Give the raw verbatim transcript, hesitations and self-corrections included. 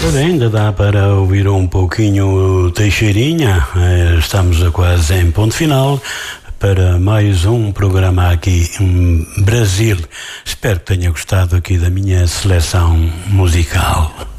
Ainda dá para ouvir um pouquinho Teixeirinha. Estamos a quase em ponto final para mais um programa aqui em Brasil. Espero que tenha gostado aqui da minha seleção musical.